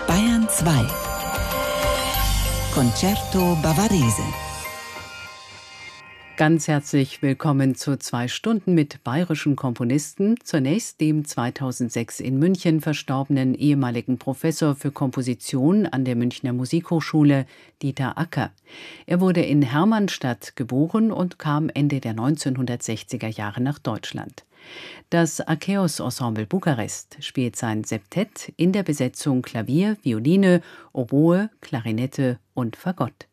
Bayern 2 Concerto Bavarese. Ganz herzlich willkommen zu 2 Stunden mit bayerischen Komponisten. Zunächst dem 2006 in München verstorbenen ehemaligen Professor für Komposition an der Münchner Musikhochschule, Dieter Acker. Er wurde in Hermannstadt geboren und kam Ende der 1960er Jahre nach Deutschland. Das Akeos Ensemble Bukarest spielt sein Septett in der Besetzung Klavier, Violine, Oboe, Klarinette und Fagott.